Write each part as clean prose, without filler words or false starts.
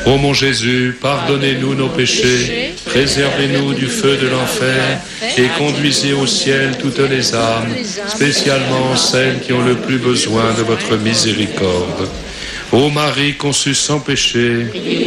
Ô mon Jésus, pardonnez-nous nos péchés, préservez-nous du feu de l'enfer et conduisez au ciel toutes les âmes, spécialement celles qui ont le plus besoin de votre miséricorde. Ô Marie conçue sans péché,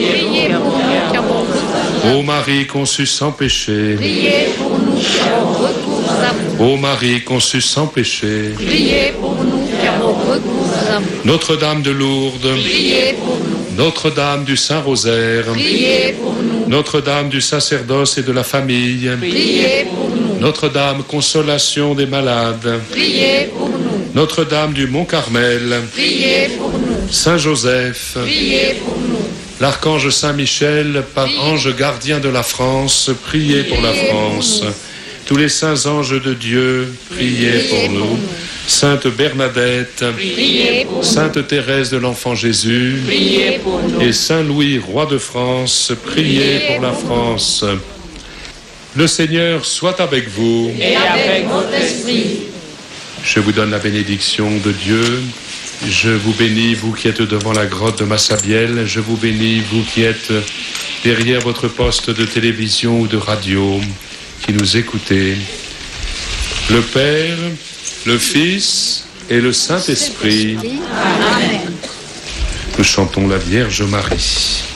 ô Marie conçue sans péché, Priez pour nous qui avons recours à vous. ô Marie conçue sans péché, Priez pour nous qui avons recours à vous. Notre-Dame de Lourdes, Priez pour nous. Notre-Dame du Saint-Rosaire, Priez pour nous. Notre-Dame du sacerdoce et de la famille, Priez pour nous. Notre-Dame consolation des malades, Priez pour nous. Notre-Dame du Mont-Carmel, Priez pour nous. Saint-Joseph, Priez pour nous. l'Archange Saint-Michel, par ange gardien de la France, priez pour la France. Tous les saints anges de Dieu, priez pour nous. Sainte Bernadette, Priez pour nous. Sainte Thérèse de l'Enfant Jésus, Priez pour nous. et Saint Louis, roi de France, priez pour la France. Le Seigneur soit avec vous. Et avec votre esprit. Je vous donne la bénédiction de Dieu. Je vous bénis, vous qui êtes devant la grotte de Massabielle. Je vous bénis, vous qui êtes derrière votre poste de télévision ou de radio, qui nous écoutez. Le Père, le Fils et le Saint-Esprit. Amen. Nous chantons la Vierge Marie.